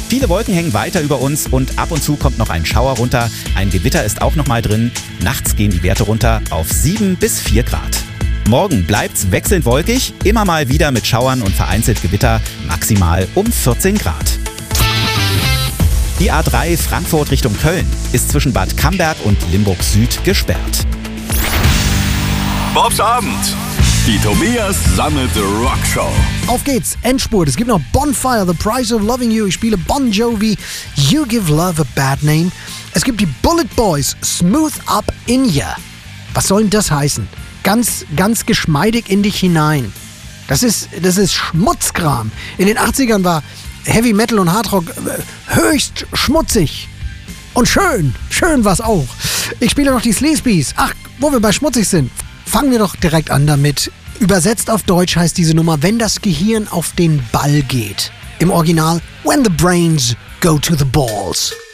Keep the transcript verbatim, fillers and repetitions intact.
Viele Wolken hängen weiter über uns und ab und zu kommt noch ein Schauer runter. Ein Gewitter ist auch noch mal drin. Nachts gehen die Werte runter auf sieben bis vier Grad. Morgen bleibt's wechselnd wolkig, immer mal wieder mit Schauern und vereinzelt Gewitter, maximal um vierzehn Grad. Die A drei Frankfurt Richtung Köln ist zwischen Bad Camberg und Limburg Süd gesperrt. Bobs Abend. Die Tobias Sammelte Rockshow. Auf geht's, Endspurt. Es gibt noch Bonfire, The Price of Loving You. Ich spiele Bon Jovi, You Give Love a Bad Name. Es gibt die Bullet Boys, Smooth Up In Ya. Was soll denn das heißen? Ganz, ganz geschmeidig in dich hinein. Das ist, das ist Schmutzkram. In den achtzigern war Heavy Metal und Hardrock höchst schmutzig. Und schön, schön war's auch. Ich spiele noch die Sleazebees. Ach, wo wir bei schmutzig sind. Fangen wir doch direkt an damit. Übersetzt auf Deutsch heißt diese Nummer, wenn das Gehirn auf den Ball geht. Im Original, when the brains go to the balls.